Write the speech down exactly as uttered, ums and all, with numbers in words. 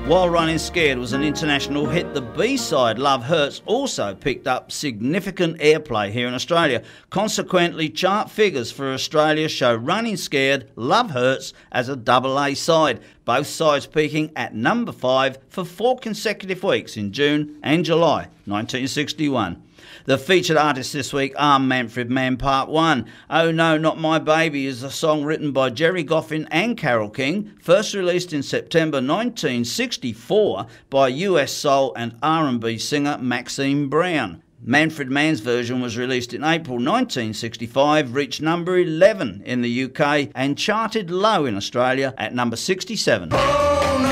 While Running Scared was an international hit, the B-side, Love Hurts, also picked up significant airplay here in Australia. Consequently, chart figures for Australia show Running Scared, Love Hurts as a double A side, both sides peaking at number five for four consecutive weeks in June and July nineteen sixty-one. The featured artists this week are Manfred Mann Part one. Oh No, Not My Baby is a song written by Gerry Goffin and Carole King, first released in September nineteen sixty-four by U S soul and R and B singer Maxine Brown. Manfred Mann's version was released in April nineteen sixty-five, reached number eleven in the U K and charted low in Australia at number sixty-seven.